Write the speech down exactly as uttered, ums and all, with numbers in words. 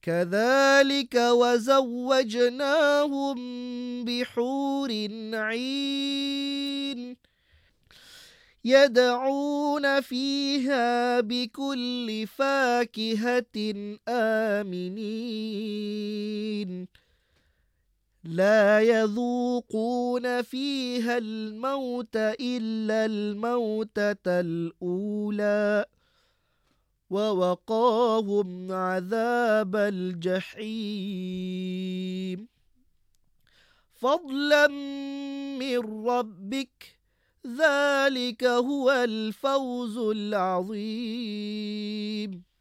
كذلك وزوجناهم بحور عين يدعون فيها بكل فاكهة آمنين لا يذوقون فيها الموت إلا الموتة الأولى ووقاهم عذاب الجحيم فضلا من ربك ذلك هو الفوز العظيم.